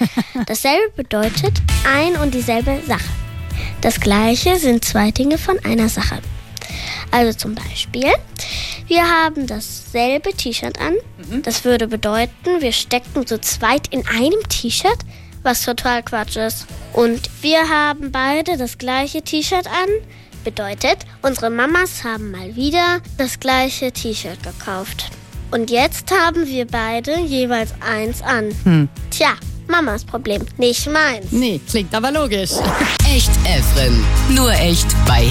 Dasselbe bedeutet ein und dieselbe Sache. Das Gleiche sind zwei Dinge von einer Sache. Also zum Beispiel, wir haben dasselbe T-Shirt an. Das würde bedeuten, wir stecken zu zweit in einem T-Shirt, was total Quatsch ist. Und wir haben beide das gleiche T-Shirt an. Bedeutet, unsere Mamas haben mal wieder das gleiche T-Shirt gekauft. Und jetzt haben wir beide jeweils eins an. Tja, Mamas Problem, nicht meins. Nee, klingt aber logisch. Echt Efren. Nur echt bei